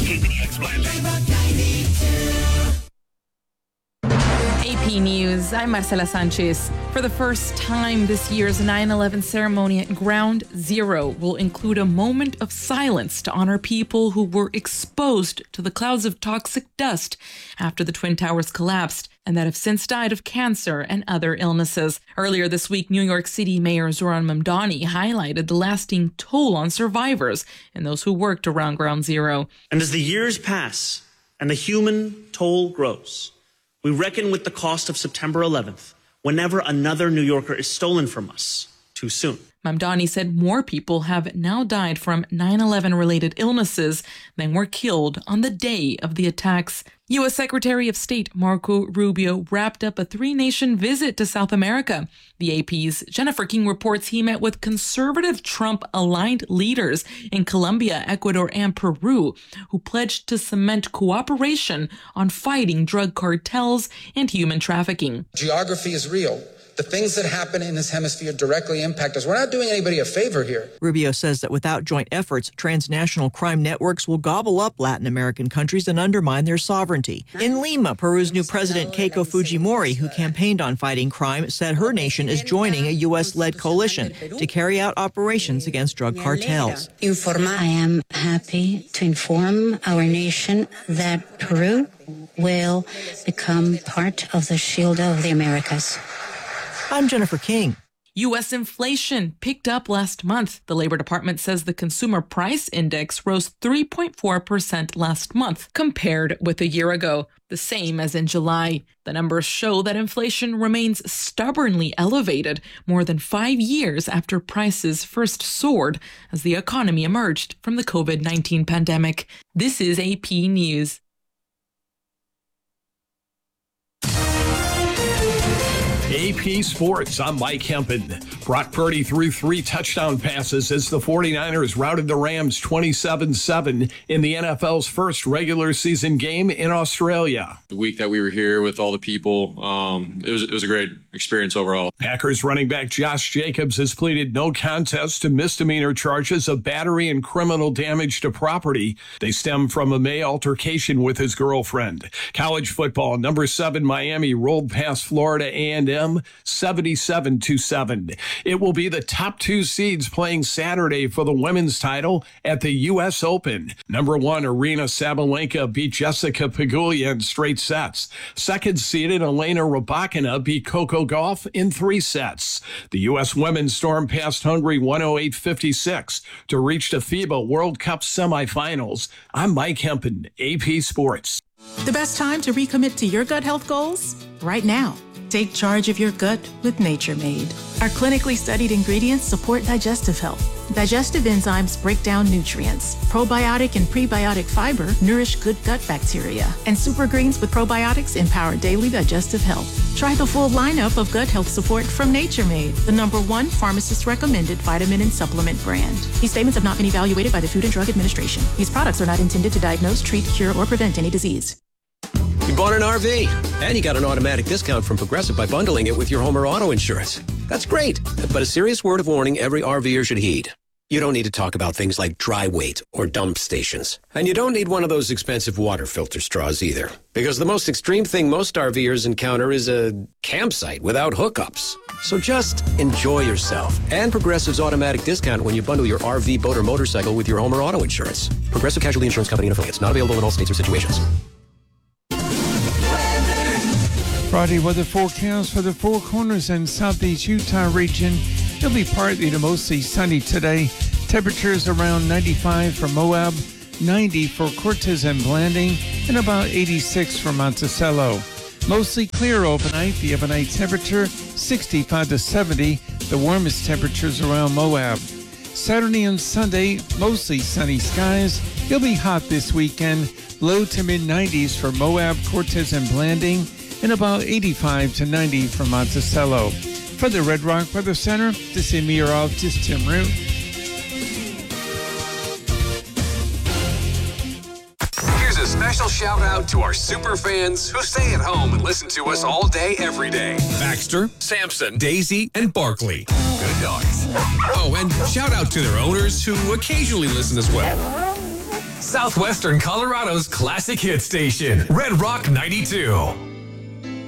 KPDX Blanchard. AP News, I'm Marcela Sanchez. For the first time, this year's 9/11 ceremony at Ground Zero will include a moment of silence to honor people who were exposed to the clouds of toxic dust after the Twin Towers collapsed and that have since died of cancer and other illnesses. Earlier this week, New York City Mayor Zohran Mamdani highlighted the lasting toll on survivors and those who worked around Ground Zero. And as the years pass and the human toll grows, we reckon with the cost of September 11th whenever another New Yorker is stolen from us too soon. Mamdani said more people have now died from 9/11-related illnesses than were killed on the day of the attacks. U.S. Secretary of State Marco Rubio wrapped up a three-nation visit to South America. The AP's Jennifer King reports he met with conservative Trump-aligned leaders in Colombia, Ecuador, and Peru, who pledged to cement cooperation on fighting drug cartels and human trafficking. Geography is real. The things that happen in this hemisphere directly impact us. We're not doing anybody a favor here. Rubio says that without joint efforts, transnational crime networks will gobble up Latin American countries and undermine their sovereignty. In Lima, Peru's new president, Keiko Fujimori, who campaigned on fighting crime, said her nation is joining a U.S.-led coalition to carry out operations against drug cartels. I am happy to inform our nation that Peru will become part of the Shield of the Americas. I'm Jennifer King. U.S. inflation picked up last month. The Labor Department says the Consumer Price Index rose 3.4% last month compared with a year ago, the same as in July. The numbers show that inflation remains stubbornly elevated more than 5 years after prices first soared as the economy emerged from the COVID-19 pandemic. This is AP News. AP Sports, I'm Mike Hempen. Brock Purdy threw 3 touchdown passes as the 49ers routed the Rams 27-7 in the NFL's first regular season game in Australia. The week that we were here with all the people, it was a great experience overall. Packers running back Josh Jacobs has pleaded no contest to misdemeanor charges of battery and criminal damage to property. They stem from a May altercation with his girlfriend. College football, number 7 Miami rolled past Florida A&M 77-7. It will be the top 2 seeds playing Saturday for the women's title at the U.S. Open. Number 1 Arina Sabalenka beat Jessica Pegula in straight sets. Second-seeded Elena Rybakina beat Coco Gauff in 3 sets. The U.S. women's stormed past Hungary 108-56 to reach the FIBA World Cup semifinals. I'm Mike Hempen, AP Sports. The best time to recommit to your gut health goals? Right now. Take charge of your gut with Nature Made. Our clinically studied ingredients support digestive health. Digestive enzymes break down nutrients. Probiotic and prebiotic fiber nourish good gut bacteria. And super greens with probiotics empower daily digestive health. Try the full lineup of gut health support from Nature Made, the #1 pharmacist-recommended vitamin and supplement brand. These statements have not been evaluated by the Food and Drug Administration. These products are not intended to diagnose, treat, cure, or prevent any disease. You bought an RV, and you got an automatic discount from Progressive by bundling it with your home or auto insurance. That's great, but a serious word of warning every RVer should heed. You don't need to talk about things like dry weight or dump stations. And you don't need one of those expensive water filter straws either. Because the most extreme thing most RVers encounter is a campsite without hookups. So just enjoy yourself. And Progressive's automatic discount when you bundle your RV, boat, or motorcycle with your home or auto insurance. Progressive Casualty Insurance Company and affiliates. Not available in all states or situations. Friday weather forecast for the Four Corners and southeast Utah region. It'll be partly to mostly sunny today. Temperatures around 95 for Moab, 90 for Cortez and Blanding, and about 86 for Monticello. Mostly clear overnight. The overnight temperature 65 to 70. The warmest temperatures around Moab. Saturday and Sunday, mostly sunny skies. It'll be hot this weekend. Low to mid 90s for Moab, Cortez, and Blanding, and about 85 to 90 for Monticello. For the Red Rock Weather Center, this is meteorologist Tim Root. Here's a special shout out to our super fans who stay at home and listen to us all day, every day. Baxter, Sampson, Daisy, and Barkley. Good dogs. Oh, and shout out to their owners who occasionally listen as well. So, Southwestern Colorado's classic hit station, Red Rock 92.